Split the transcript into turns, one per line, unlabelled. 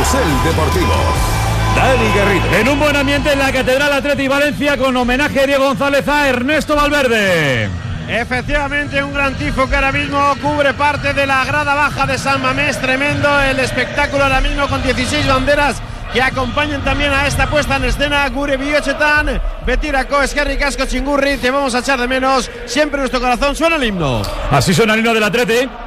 Carrusel Deportivo. Dani Garrido.
En un buen ambiente en la Catedral Athletic Valencia, con homenaje a Diego González a Ernesto Valverde.
Efectivamente, un gran tifo que ahora mismo cubre parte de la grada baja de San Mamés. Tremendo el espectáculo ahora mismo, con 16 banderas que acompañan también a esta puesta en escena. Gure Biochetan, Betirako, Eskerrik Asko Chingurri, te vamos a echar de menos. Siempre en nuestro corazón suena el himno.
Así suena el himno del Athletic.